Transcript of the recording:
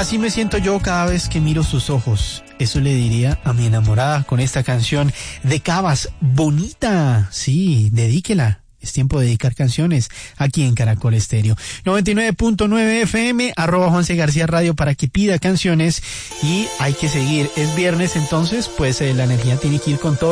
Así me siento yo cada vez que miro sus ojos. Eso le diría a mi enamorada con esta canción de Cabas. Bonita. Sí, dedíquela. Es tiempo de dedicar canciones aquí en Caracol Estéreo. 99.9 FM, @Juanse García Radio para que pida canciones y hay que seguir. Es viernes, entonces, pues la energía tiene que ir con todo.